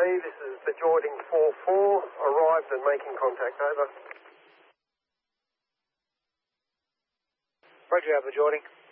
this is the Jording 4-4, arrived and making contact, over. Roger, over Jording.